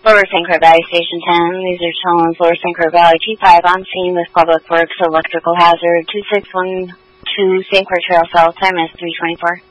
Lower St. Croix Valley Station 10, these are Chelmsford, Lower St. Croix Valley G5 on scene with Public Works electrical hazard 2612 St. Croix Trail South, time is 3:24.